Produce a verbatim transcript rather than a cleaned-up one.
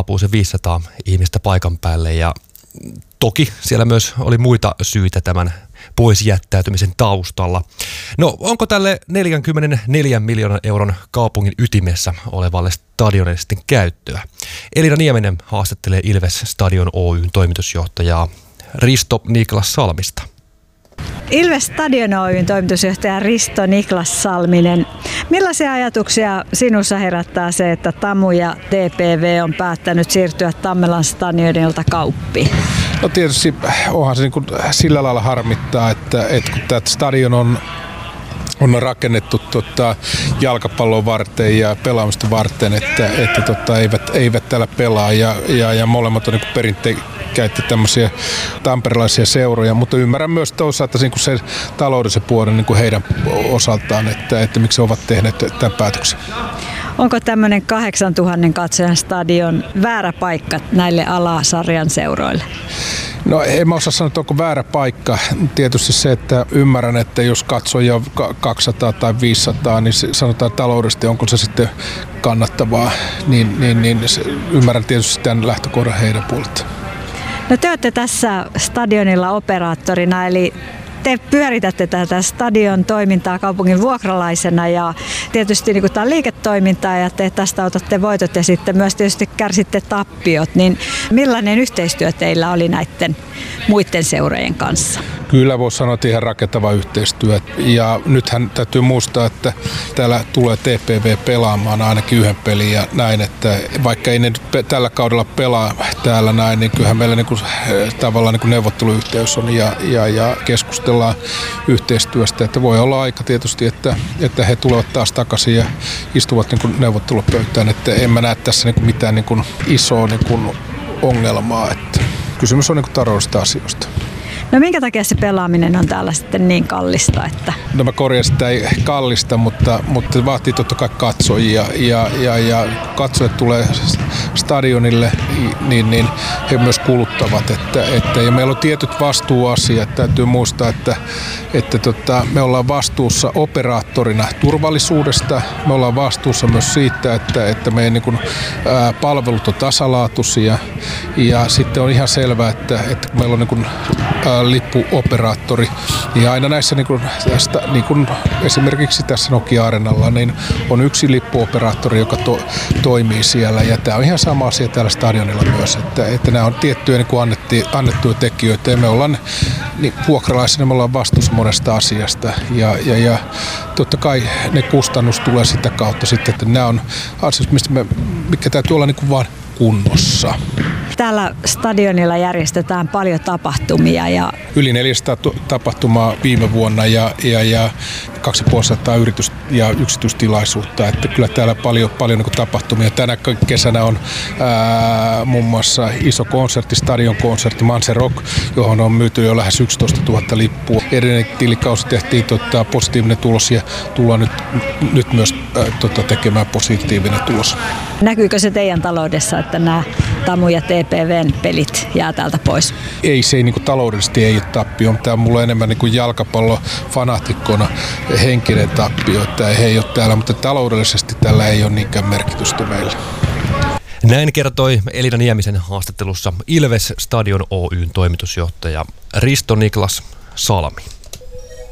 saapuu se viisisataa ihmistä paikan päälle ja toki siellä myös oli muita syitä tämän pois jättäytymisen taustalla. No onko tälle neljäkymmentäneljä miljoonan euron kaupungin ytimessä olevalle stadionille sitten käyttöä? Elina Nieminen haastattelee Ilves Stadion Oy:n toimitusjohtajaa Risto Niklas Salmista. Ilves Stadion Oy:n toimitusjohtaja Risto Niklas Salminen. Millaisia ajatuksia sinussa herättää se, että Tamu ja T P V on päättänyt siirtyä Tammelan stadionilta Kauppiin? No tietysti onhan se niin kuin sillä lailla harmittaa, että, että kun tämä stadion on on rakennettu tota, jalkapallon varten ja pelaamista varten, että, että tota, eivät, eivät täällä pelaa ja, ja, ja molemmat on niin perinteikäitä tämmöisiä tamperelaisia seuroja, mutta ymmärrän myös toisaalta niin se taloudellisen puolen niin kuin heidän osaltaan, että, että miksi ovat tehneet tämän päätöksen. Onko tämmöinen kahdeksantuhannen katsojan stadion väärä paikka näille alasarjan seuroille? No en mä osaa sanoa, että onko väärä paikka. Tietysti se, että ymmärrän, että jos katsojia on kaksisataa tai viisisataa, niin sanotaan taloudellisesti, onko se sitten kannattavaa, niin, niin, niin ymmärrän tietysti tämän lähtökohdan heidän puolelta. No te olette tässä stadionilla operaattorina, eli te pyöritätte tätä stadion toimintaa kaupungin vuokralaisena ja tietysti niin tämä on liiketoimintaa ja te tästä otatte voitot ja sitten myös tietysti kärsitte tappiot, niin millainen yhteistyö teillä oli näiden muiden seurojen kanssa? Kyllä voisi sanoa, että ihan rakentava yhteistyö. Ja nythän täytyy muistaa, että täällä tulee T P V pelaamaan ainakin yhden pelin ja näin, että vaikka ei ne nyt tällä kaudella pelaa täällä näin, niin kyllähän meillä niin kuin, tavallaan niin kuin neuvotteluyhteys on ja, ja, ja keskustellaan yhteistyöstä. Että voi olla aika tietysti, että, että he tulevat taas takaisin ja istuvat niin kuin neuvottelupöytään. Että en mä näe tässä niin kuin mitään niin kuin isoa niin kuin ongelmaa. Että kysymys on niin kuin taloudellisista asioista. No minkä takia se pelaaminen on täällä sitten niin kallista? Että... No mä korjaan sitä ei kallista, mutta, mutta vaatii totta kai katsojia ja, ja, ja katsojat tulee stadionille, niin, niin he myös kuluttavat. Että, että, ja meillä on tietyt vastuuasiat. Täytyy muistaa, että, että tota, me ollaan vastuussa operaattorina turvallisuudesta. Me ollaan vastuussa myös siitä, että, että meidän niin kuin, ää, palvelut on tasalaatuisia. Ja sitten on ihan selvää, että, että meillä on niin kuin, ää, lippuoperaattori. Ja aina näissä, niin kuin, tästä, niin kuin esimerkiksi tässä Nokia-areenalla, niin on yksi lippuoperaattori, joka to, toimii siellä. Ja tämä on ihan sama asia täällä stadionilla myös, että, että nämä on tiettyjä niin kuin annettiin, annettuja tekijöitä. Ja me ollaan niin, vuokralaisina, me ollaan vastuussa monesta asiasta. Ja, ja, ja totta kai ne kustannus tulee sitä kautta sitten, että nämä on asiat, mistä me, mikä täytyy olla niin kuin vaan kunnossa. Täällä stadionilla järjestetään paljon tapahtumia. Ja... Yli neljäsataa tapahtumaa viime vuonna ja, ja, ja kaksisataaviisikymmentä yritys- ja yksityistilaisuutta. Että kyllä täällä paljon, paljon niin tapahtumia. Tänä kesänä on ää, muun muassa iso konsertti, stadion konsertti, Manse Rock, johon on myyty jo lähes yksitoista tuhatta lippua. Edellinen tilikausi tehtiin tota, positiivinen tulos ja tullaan nyt, nyt myös ää, tota, tekemään positiivinen tulos. Näkyykö se teidän taloudessa, että nämä Tamu ja T P V:n pelit jää täältä pois? Ei se niin kuin taloudellisesti ei ole tappio. Tämä on mulle enemmän niin kuin jalkapallofanatikkona henkinen tappio, että he ei ole täällä, mutta taloudellisesti tällä ei ole niinkään merkitystä meille. Näin kertoi Elina Niemisen haastattelussa Ilves Stadion Oy:n toimitusjohtaja Risto Niklas Salmi.